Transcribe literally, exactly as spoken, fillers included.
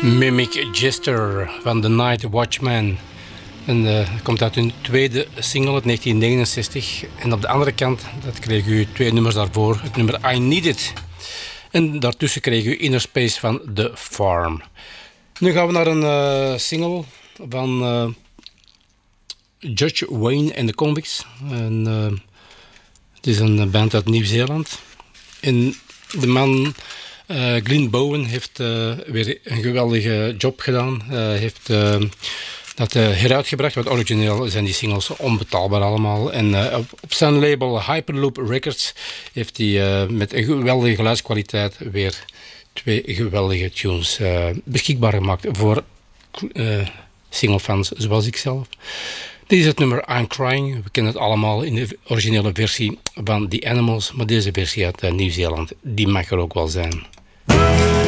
Mimic Jester van The Night Watchman. En uh, komt uit hun tweede single uit negentien negenenzestig. En op de andere kant, dat kreeg u twee nummers daarvoor. Het nummer I Need It. En daartussen kreeg u Inner Space van The Farm. Nu gaan we naar een uh, single van uh, Judge Wayne en de Convicts. En, uh, het is een band uit Nieuw-Zeeland. En de man uh, Glenn Bowen heeft uh, weer een geweldige job gedaan. Hij uh, heeft uh, dat uh, heruitgebracht, want origineel zijn die singles onbetaalbaar allemaal. En uh, op, op zijn label Hyperloop Records heeft hij uh, met een geweldige geluidskwaliteit weer twee geweldige tunes uh, beschikbaar gemaakt voor uh, singlefans zoals ik zelf. Dit is het nummer I'm Crying. We kennen het allemaal in de originele versie van The Animals, maar deze versie uit uh, Nieuw-Zeeland, die mag er ook wel zijn.